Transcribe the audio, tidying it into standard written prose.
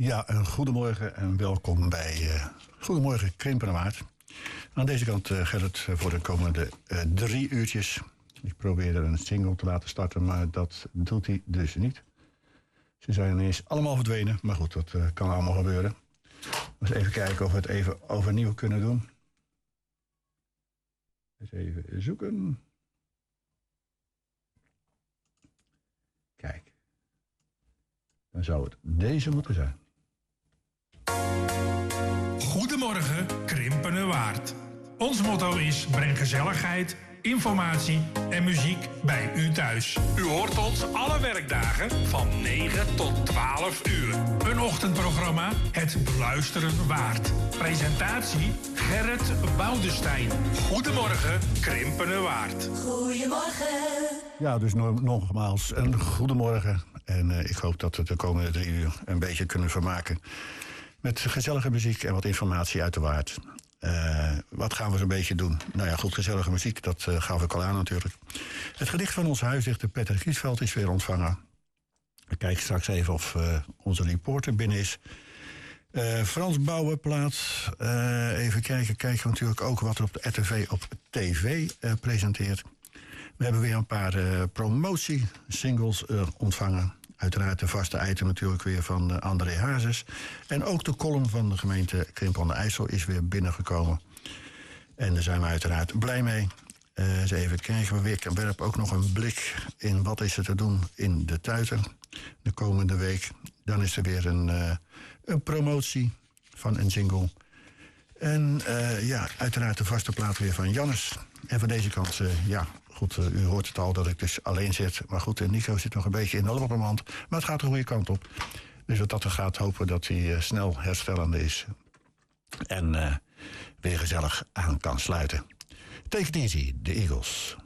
Ja, een goedemorgen en welkom bij Goedemorgen Krimpen en Waard. Aan deze kant Gerrit voor de komende 3 uurtjes. Ik probeerde een single te laten starten, maar dat doet hij dus niet. Ze zijn ineens allemaal verdwenen, maar goed, dat kan allemaal gebeuren. Dus even kijken of we het even overnieuw kunnen doen. Eens even zoeken. Kijk. Dan zou het deze moeten zijn. Goedemorgen, Krimpen en Waard. Ons motto is: breng gezelligheid, informatie en muziek bij u thuis. U hoort ons alle werkdagen van 9 tot 12 uur. Een ochtendprogramma, het beluisteren waard. Presentatie Gerrit Boudestein. Goedemorgen, Krimpen en Waard. Goedemorgen. Ja, dus nogmaals een goedemorgen. En ik hoop dat we de komende 3 uur een beetje kunnen vermaken. Met gezellige muziek en wat informatie uit de Waard. Wat gaan we zo'n beetje doen? Nou ja, goed, gezellige muziek, dat gaf ik al aan natuurlijk. Het gedicht van onze huisdichter Peter Kiesveld is weer ontvangen. We kijken straks even of onze reporter binnen is. Frans Bouwen plaats. Even kijken we natuurlijk ook wat er op de RTV op tv presenteert. We hebben weer een paar promotiesingles ontvangen. Uiteraard de vaste item natuurlijk weer van André Hazes. En ook de column van de gemeente Krimpen aan de IJssel is weer binnengekomen. En daar zijn we uiteraard blij mee. Eens even kijken, we werpen ook nog een blik in wat is er te doen in de Tuiter de komende week. Dan is er weer een promotie van een jingle. En ja, uiteraard de vaste plaat weer van Jannes. En van deze kant, ja, goed, u hoort het al dat ik dus alleen zit. Maar goed, Nico zit nog een beetje in de loopband. Maar het gaat de goede kant op. Dus wat dat er gaat, hopen dat hij snel herstellende is. En weer gezellig aan kan sluiten. Take it easy, de Eagles.